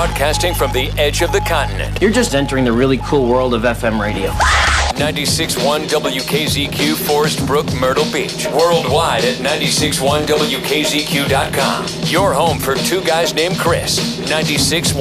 Broadcasting from the edge of the continent. You're just entering the really cool world of FM radio. 96.1 WKZQ, Forest Brook, Myrtle Beach. Worldwide at 96.1WKZQ.com. Your home for two guys named Chris. 96.1